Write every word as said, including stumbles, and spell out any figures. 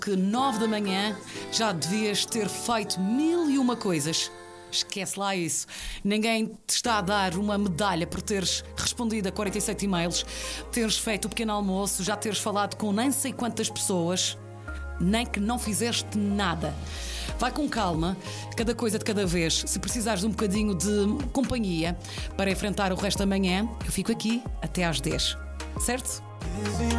Que nove da manhã já devias ter feito mil e uma coisas. Esquece lá isso. Ninguém te está a dar uma medalha por teres respondido a quarenta e sete e-mails, teres feito o pequeno almoço, já teres falado com nem sei quantas pessoas, nem que não fizeste nada. Vai com calma, cada coisa de cada vez. Se precisares de um bocadinho de companhia para enfrentar o resto da manhã, eu fico aqui até às dez. Certo?